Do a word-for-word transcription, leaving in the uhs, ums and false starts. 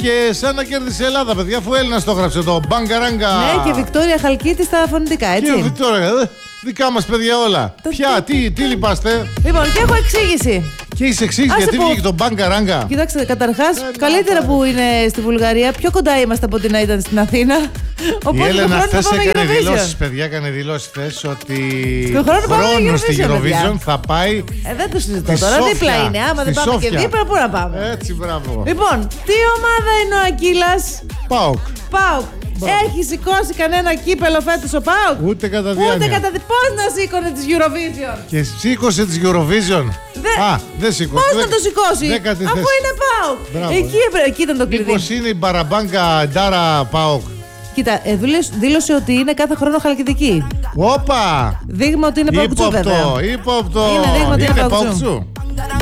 και σαν να κέρδισε η Ελλάδα, παιδιά, αφού Έλληνας το έγραψε το Μπαγκαράγκα. Ναι, και Βικτόρια Χαλκίτη στα φωνητικά, έτσι. Και Βικτόρια, ε, δικά μας παιδιά όλα. Το- Ποια, τι, τι λυπάστε. Λοιπόν, και έχω εξήγηση. Και είσαι εξήγηση Άσε γιατί πω. βγήκε το Μπαγκαράγκα. Κοιτάξτε, καταρχάς, Ε, καλύτερα να, που είναι στη Βουλγαρία, πιο κοντά είμαστε από ότι να ήταν στην Αθήνα. Η Οπότε Έλενα του χρόνου θα χθες πάμε έκανε Eurovision. δηλώσεις, παιδιά, έκανε δηλώσεις χθες ότι Του χρόνου πάμε χρόνου στη Eurovision, παιδιά. Eurovision θα πάει. Ε, δεν το συζητώ Στη τώρα. Σόφια. Δίπλα είναι. Άμα δεν Στη πάμε και Σόφια. δίπλα, πού να πάμε. Έτσι, μπράβο. Λοιπόν, τι ομάδα είναι ο Ακύλας? ΠΑΟΚ. ΠΑΟΚ. Έχει σηκώσει κανένα κύπελο φέτος ο ΠΑΟΚ? Ούτε κατά Ούτε διάνοια. κατά τη. Πώς να σήκωνε της Eurovision? Και σήκωσε της Eurovision. Δε- Α, δεν σήκωσε. Πώς να Δε- το σηκώσει, δέκατη αφού θέση. είναι ΠΑΟΚ. Μπράβο. Εκεί, έπρεπε- εκεί ήταν το κλειδί. Μήπως είναι η Μπαραμπάγκα Ντάρα ΠΑΟΚ. Κοίτα, ε, δήλωσε, δήλωσε ότι είναι κάθε χρόνο Χαλκιδική. Όπα! Δείγμα ότι είναι παγκουτσού, βέβαια. Ύποπτο, ύποπτο. Είναι δείγμα ότι είναι παγκουτσού. παγκουτσού.